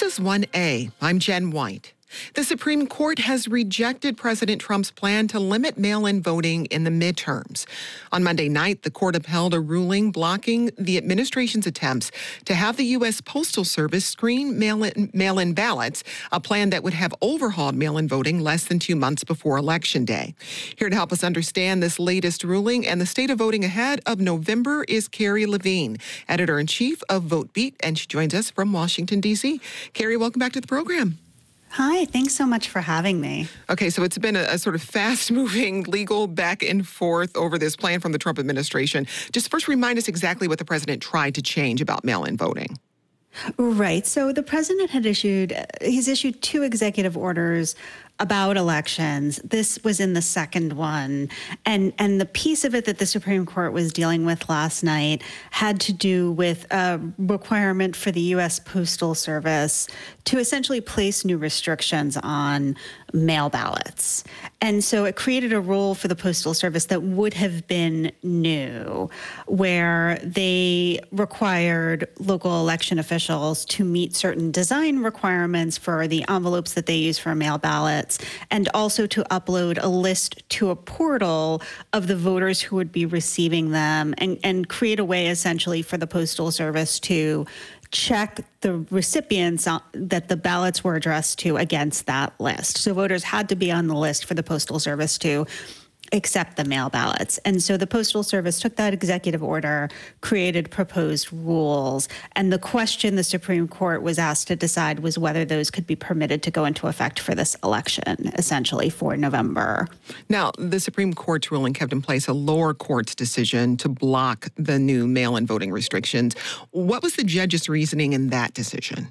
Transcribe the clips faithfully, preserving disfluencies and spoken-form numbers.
is one A. I'm Jen White. The Supreme Court has rejected President Trump's plan to limit mail-in voting in the midterms. On Monday night, the court upheld a ruling blocking the administration's attempts to have the U S Postal Service screen mail-in, mail-in ballots, a plan that would have overhauled mail-in voting less than two months before Election Day. Here to help us understand this latest ruling and the state of voting ahead of November is Carrie Levine, editor-in-chief of VoteBeat, and she joins us from Washington, D C Carrie, welcome back to the program. Hi, thanks so much for having me. Okay, so it's been a, a sort of fast-moving legal back and forth over this plan from the Trump administration. Just first remind us exactly what the president tried to change about mail-in voting. Right. So the president had issued, he's issued two executive orders about elections. This was in the second one. And and the piece of it that the Supreme Court was dealing with last night had to do with a requirement for the U S Postal Service to essentially place new restrictions on mail ballots. And so it created a rule for the Postal Service that would have been new, where they required local election officials to meet certain design requirements for the envelopes that they use for mail ballots, and also to upload a list to a portal of the voters who would be receiving them, and, and create a way essentially for the Postal Service to check the recipients that the ballots were addressed to against that list. So voters had to be on the list for the Postal Service to accept the mail ballots. And so the Postal Service took that executive order, created proposed rules, and the question the Supreme Court was asked to decide was whether those could be permitted to go into effect for this election, essentially for November. Now, the Supreme Court's ruling kept in place a lower court's decision to block the new mail-in voting restrictions. What was the judge's reasoning in that decision?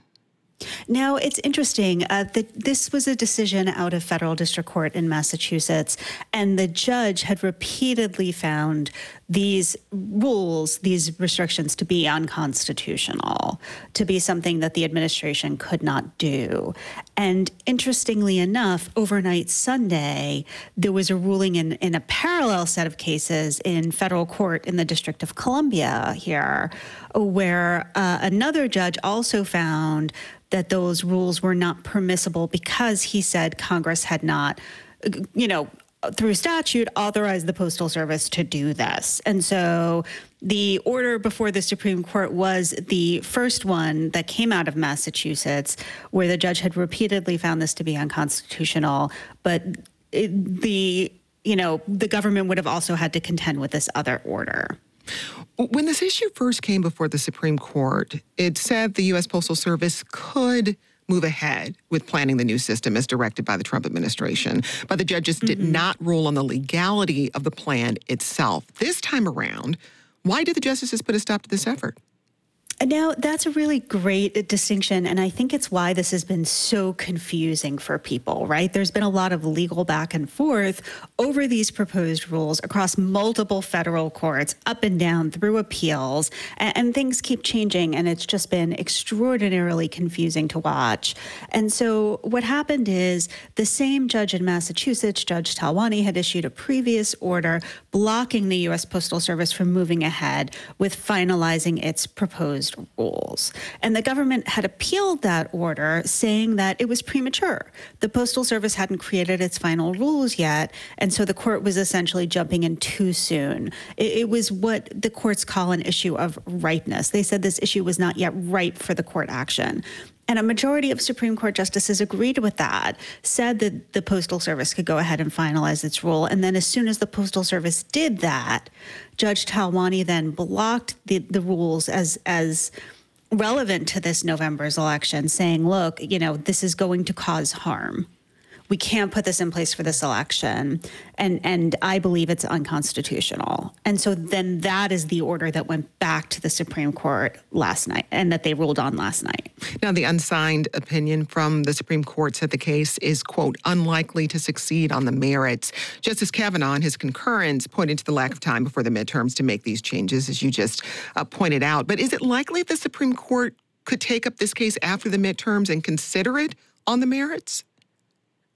Now, it's interesting uh, that this was a decision out of federal district court in Massachusetts, and the judge had repeatedly found these rules, these restrictions to be unconstitutional, to be something that the administration could not do. And interestingly enough, overnight Sunday, there was a ruling in, in a parallel set of cases in federal court in the District of Columbia here, where uh, another judge also found that those rules were not permissible because he said Congress had not, you know, through statute, authorized the Postal Service to do this. And so the order before the Supreme Court was the first one that came out of Massachusetts, where the judge had repeatedly found this to be unconstitutional. But it, the, you know, the government would have also had to contend with this other order. When this issue first came before the Supreme Court, it said the U S Postal Service could move ahead with planning the new system as directed by the Trump administration, but the judges mm-hmm. did not rule on the legality of the plan itself. This time around, why did the justices put a stop to this effort? Now, that's a really great distinction, and I think it's why this has been so confusing for people, right? There's been a lot of legal back and forth over these proposed rules across multiple federal courts, up and down through appeals, and, and things keep changing, and it's just been extraordinarily confusing to watch. And so what happened is the same judge in Massachusetts, Judge Talwani, had issued a previous order blocking the U S Postal Service from moving ahead with finalizing its proposed rules. And the government had appealed that order, saying that it was premature. The Postal Service hadn't created its final rules yet, and so the court was essentially jumping in too soon. It, it was what the courts call an issue of ripeness. They said this issue was not yet ripe for the court action. And a majority of Supreme Court justices agreed with that, said that the Postal Service could go ahead and finalize its rule. And then as soon as the Postal Service did that, Judge Talwani then blocked the, the rules as, as relevant to this November's election, saying, look, you know, this is going to cause harm. We can't put this in place for this election, and and I believe it's unconstitutional. And so then that is the order that went back to the Supreme Court last night, and that they ruled on last night. Now, the unsigned opinion from the Supreme Court said the case is, quote, unlikely to succeed on the merits. Justice Kavanaugh, in his concurrence, pointed to the lack of time before the midterms to make these changes, as you just uh, pointed out. But is it likely the Supreme Court could take up this case after the midterms and consider it on the merits?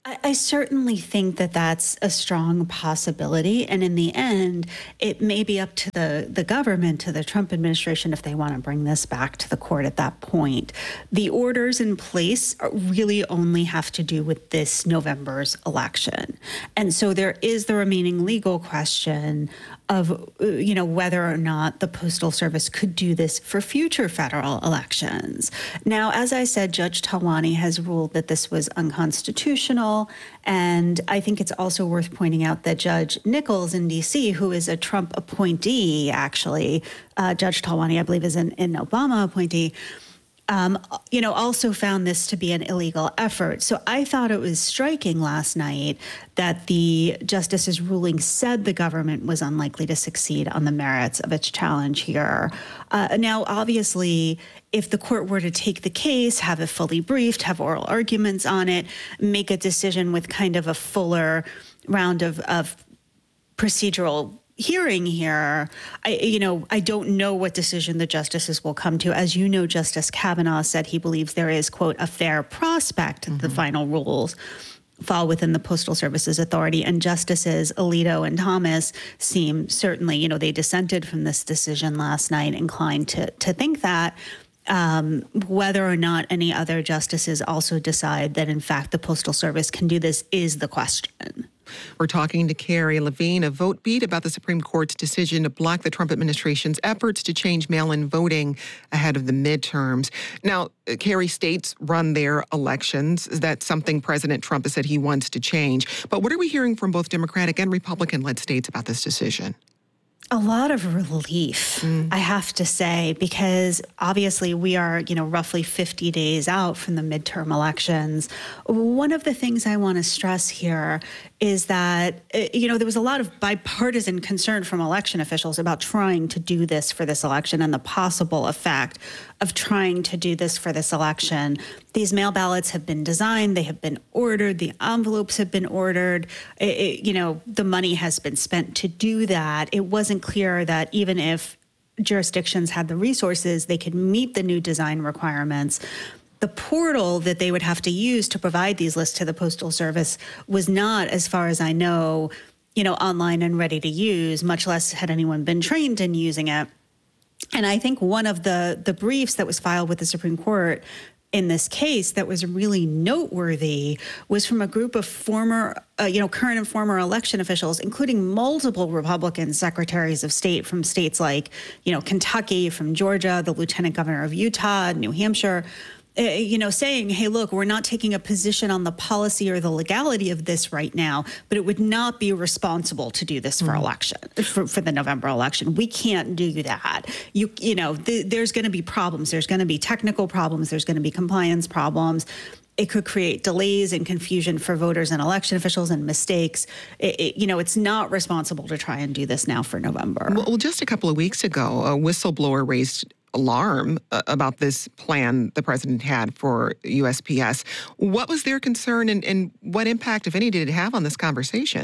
I, I certainly think that that's a strong possibility. And in the end, it may be up to the, the government, to the Trump administration, if they want to bring this back to the court at that point. The orders in place really only have to do with this November's election. And so there is the remaining legal question of, you know, whether or not the Postal Service could do this for future federal elections. Now, as I said, Judge Talwani has ruled that this was unconstitutional. And I think it's also worth pointing out that Judge Nichols in D C, who is a Trump appointee, actually, uh, Judge Talwani, I believe, is an, an Obama appointee, Um, you know, also found this to be an illegal effort. So I thought it was striking last night that the justice's ruling said the government was unlikely to succeed on the merits of its challenge here. Uh, now, obviously, if the court were to take the case, have it fully briefed, have oral arguments on it, make a decision with kind of a fuller round of, of procedural hearing here, I, you know, I don't know what decision the justices will come to. As you know, Justice Kavanaugh said he believes there is, quote, a fair prospect that mm-hmm. the final rules fall within the Postal Service's authority. And Justices Alito and Thomas seem certainly, you know, they dissented from this decision last night, inclined to, to think that. Um, whether or not any other justices also decide that, in fact, the Postal Service can do this is the question. We're talking to Carrie Levine of VoteBeat about the Supreme Court's decision to block the Trump administration's efforts to change mail-in voting ahead of the midterms. Now, Carrie, states run their elections. That's something President Trump has said he wants to change. But what are we hearing from both Democratic and Republican-led states about this decision? A lot of relief, mm. I have to say, because obviously we are, you know, roughly fifty days out from the midterm elections. One of the things I want to stress here is that, you know, there was a lot of bipartisan concern from election officials about trying to do this for this election and the possible effect of trying to do this for this election. These mail ballots have been designed, they have been ordered, the envelopes have been ordered, it, it, you know, the money has been spent to do that. It wasn't clear that even if jurisdictions had the resources, they could meet the new design requirements. The portal that they would have to use to provide these lists to the Postal Service was not, as far as I know, you know, online and ready to use, much less had anyone been trained in using it. And I think one of the, the briefs that was filed with the Supreme Court in this case that was really noteworthy was from a group of former, uh, you know, current and former election officials, including multiple Republican secretaries of state from states like, you know, Kentucky, from Georgia, the lieutenant governor of Utah, New Hampshire, uh, you know, saying, hey, look, we're not taking a position on the policy or the legality of this right now, but it would not be responsible to do this for mm-hmm. election, for, for the November election. We can't do that. You, you know, th- there's going to be problems. There's going to be technical problems. There's going to be compliance problems. It could create delays and confusion for voters and election officials and mistakes. It, it, you know, it's not responsible to try and do this now for November. Well, just a couple of weeks ago, a whistleblower raised alarm uh, about this plan the president had for U S P S. What was their concern and, and what impact, if any, did it have on this conversation?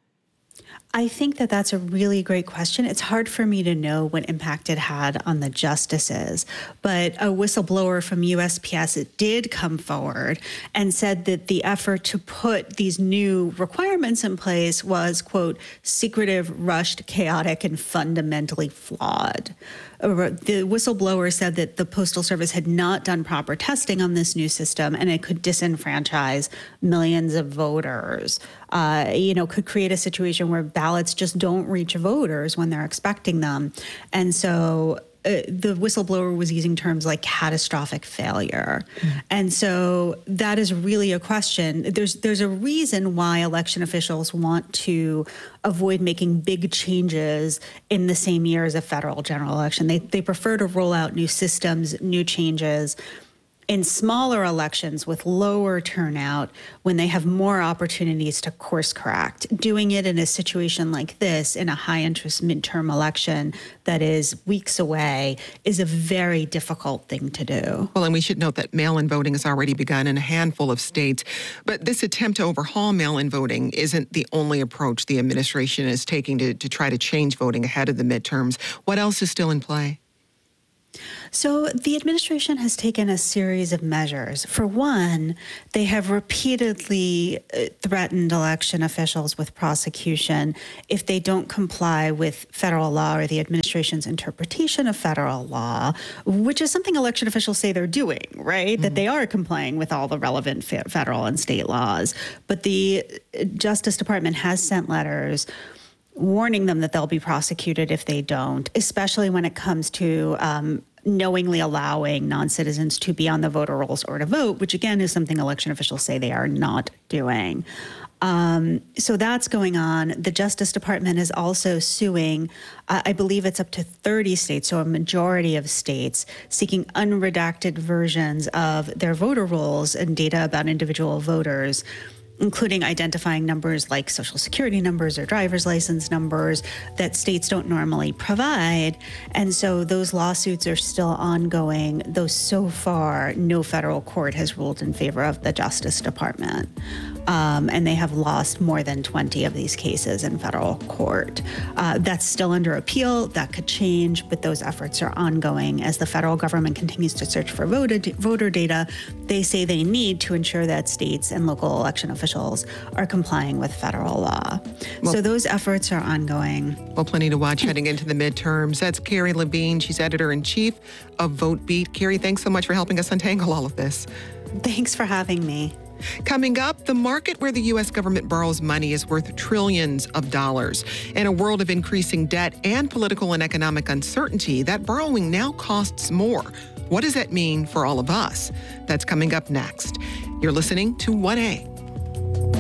I think that that's a really great question. It's hard for me to know what impact it had on the justices, but a whistleblower from U S P S did come forward and said that the effort to put these new requirements in place was, quote, secretive, rushed, chaotic, and fundamentally flawed. The whistleblower said that the Postal Service had not done proper testing on this new system and it could disenfranchise millions of voters. Uh, you know, could create a situation where ballots just don't reach voters when they're expecting them. And so uh, the whistleblower was using terms like catastrophic failure. Mm. And so that is really a question. There's there's a reason why election officials want to avoid making big changes in the same year as a federal general election. They they prefer to roll out new systems, new changes in smaller elections with lower turnout when they have more opportunities to course correct. Doing it in a situation like this, in a high-interest midterm election that is weeks away, is a very difficult thing to do. Well, and we should note that mail-in voting has already begun in a handful of states. But this attempt to overhaul mail-in voting isn't the only approach the administration is taking to, to try to change voting ahead of the midterms. What else is still in play? So the administration has taken a series of measures. For one, they have repeatedly threatened election officials with prosecution if they don't comply with federal law or the administration's interpretation of federal law, which is something election officials say they're doing, right? Mm-hmm. That they are complying with all the relevant federal and state laws. But the Justice Department has sent letters warning them that they'll be prosecuted if they don't, especially when it comes to um, knowingly allowing non-citizens to be on the voter rolls or to vote, which again is something election officials say they are not doing. Um, so that's going on. The Justice Department is also suing, uh, I believe it's up to thirty states, so a majority of states, seeking unredacted versions of their voter rolls and data about individual voters, including identifying numbers like social security numbers or driver's license numbers that states don't normally provide. And so those lawsuits are still ongoing, though so far no federal court has ruled in favor of the Justice Department. Um, and they have lost more than twenty of these cases in federal court. Uh, that's still under appeal. That could change, but those efforts are ongoing as the federal government continues to search for voter, voter data they say they need to ensure that states and local election officials are complying with federal law. Well, so those efforts are ongoing. Well, plenty to watch heading into the midterms. That's Carrie Levine. She's editor-in-chief of VoteBeat. Carrie, thanks so much for helping us untangle all of this. Thanks for having me. Coming up, the market where the U S government borrows money is worth trillions of dollars. In a world of increasing debt and political and economic uncertainty, that borrowing now costs more. What does that mean for all of us? That's coming up next. You're listening to one A.